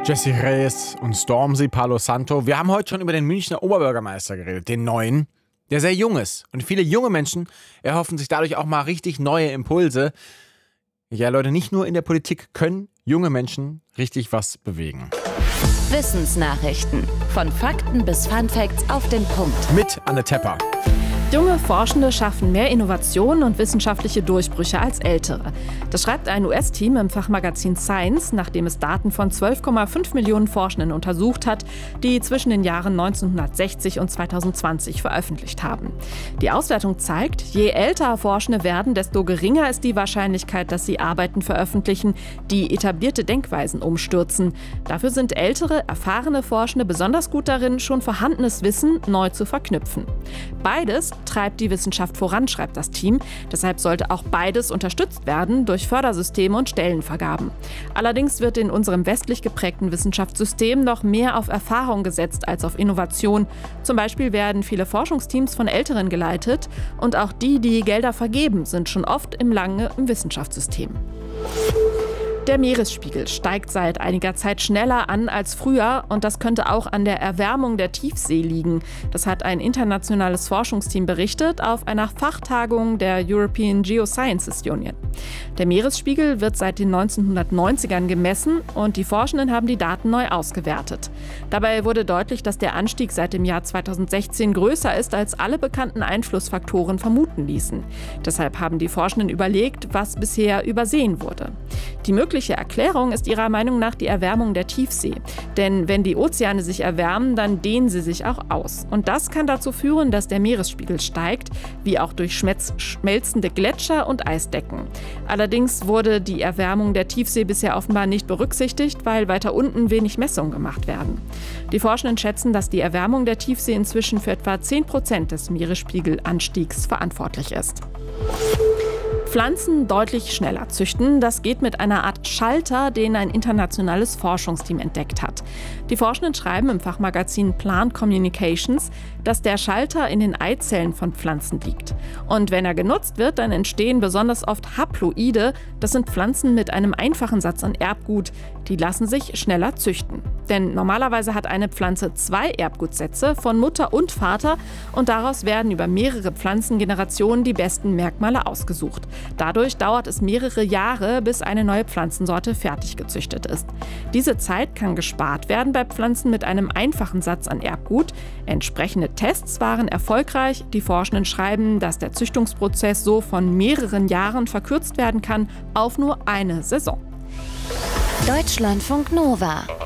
Jessie Reyes und Stormzy Palo Santo. Wir haben heute schon über den Münchner Oberbürgermeister geredet, den neuen, der sehr jung ist. Und viele junge Menschen erhoffen sich dadurch auch mal richtig neue Impulse. Ja, Leute, nicht nur in der Politik können junge Menschen richtig was bewegen. Wissensnachrichten. Von Fakten bis Funfacts auf den Punkt. Mit Anne Tepper. Junge Forschende schaffen mehr Innovationen und wissenschaftliche Durchbrüche als ältere. Das schreibt ein US-Team im Fachmagazin Science, nachdem es Daten von 12,5 Millionen Forschenden untersucht hat, die zwischen den Jahren 1960 und 2020 veröffentlicht haben. Die Auswertung zeigt, je älter Forschende werden, desto geringer ist die Wahrscheinlichkeit, dass sie Arbeiten veröffentlichen, die etablierte Denkweisen umstürzen. Dafür sind ältere, erfahrene Forschende besonders gut darin, schon vorhandenes Wissen neu zu verknüpfen. Beides treibt die Wissenschaft voran, schreibt das Team. Deshalb sollte auch beides unterstützt werden durch Fördersysteme und Stellenvergaben. Allerdings wird in unserem westlich geprägten Wissenschaftssystem noch mehr auf Erfahrung gesetzt als auf Innovation. Zum Beispiel werden viele Forschungsteams von Älteren geleitet und auch die Gelder vergeben, sind schon oft lange im Wissenschaftssystem. Der Meeresspiegel steigt seit einiger Zeit schneller an als früher und das könnte auch an der Erwärmung der Tiefsee liegen. Das hat ein internationales Forschungsteam berichtet auf einer Fachtagung der European Geosciences Union. Der Meeresspiegel wird seit den 1990ern gemessen und die Forschenden haben die Daten neu ausgewertet. Dabei wurde deutlich, dass der Anstieg seit dem Jahr 2016 größer ist, als alle bekannten Einflussfaktoren vermuten ließen. Deshalb haben die Forschenden überlegt, was bisher übersehen wurde. Die mögliche Erklärung ist ihrer Meinung nach die Erwärmung der Tiefsee. Denn wenn die Ozeane sich erwärmen, dann dehnen sie sich auch aus. Und das kann dazu führen, dass der Meeresspiegel steigt, wie auch durch schmelzende Gletscher und Eisdecken. Allerdings wurde die Erwärmung der Tiefsee bisher offenbar nicht berücksichtigt, weil weiter unten wenig Messungen gemacht werden. Die Forschenden schätzen, dass die Erwärmung der Tiefsee inzwischen für etwa 10% des Meeresspiegelanstiegs verantwortlich ist. Pflanzen deutlich schneller züchten. Das geht mit einer Art Schalter, den ein internationales Forschungsteam entdeckt hat. Die Forschenden schreiben im Fachmagazin Plant Communications, dass der Schalter in den Eizellen von Pflanzen liegt. Und wenn er genutzt wird, dann entstehen besonders oft Haploide. Das sind Pflanzen mit einem einfachen Satz an Erbgut. Die lassen sich schneller züchten. Denn normalerweise hat eine Pflanze 2 Erbgutsätze von Mutter und Vater und daraus werden über mehrere Pflanzengenerationen die besten Merkmale ausgesucht. Dadurch dauert es mehrere Jahre, bis eine neue Pflanzensorte fertig gezüchtet ist. Diese Zeit kann gespart werden bei Pflanzen mit einem einfachen Satz an Erbgut. Entsprechende Tests waren erfolgreich. Die Forschenden schreiben, dass der Züchtungsprozess so von mehreren Jahren verkürzt werden kann auf nur eine Saison. Deutschlandfunk Nova